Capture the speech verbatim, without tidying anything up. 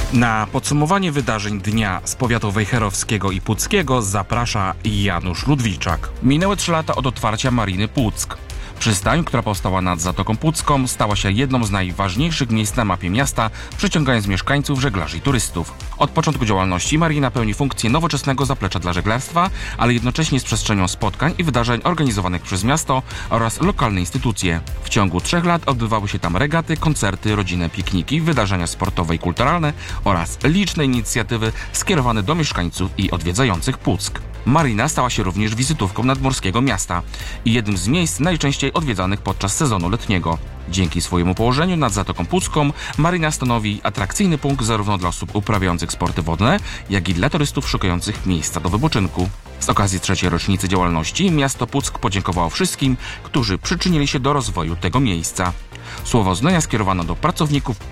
Na podsumowanie wydarzeń dnia z powiatu wejherowskiego i puckiego zaprasza Janusz Ludwiczak. Minęły trzy lata od otwarcia Mariny Puck. Przystań, która powstała nad Zatoką Pucką, stała się jedną z najważniejszych miejsc na mapie miasta, przyciągając mieszkańców, żeglarzy i turystów. Od początku działalności marina pełni funkcję nowoczesnego zaplecza dla żeglarstwa, ale jednocześnie jest przestrzenią spotkań i wydarzeń organizowanych przez miasto oraz lokalne instytucje. W ciągu trzech lat odbywały się tam regaty, koncerty, rodzinne pikniki, wydarzenia sportowe i kulturalne oraz liczne inicjatywy skierowane do mieszkańców i odwiedzających Puck. Marina stała się również wizytówką nadmorskiego miasta i jednym z miejsc najczęściej odwiedzanych podczas sezonu letniego. Dzięki swojemu położeniu nad Zatoką Pucką marina stanowi atrakcyjny punkt zarówno dla osób uprawiających sporty wodne, jak i dla turystów szukających miejsca do wypoczynku. Z okazji trzeciej rocznicy działalności miasto Puck podziękowało wszystkim, którzy przyczynili się do rozwoju tego miejsca. Słowo uznania skierowano do pracowników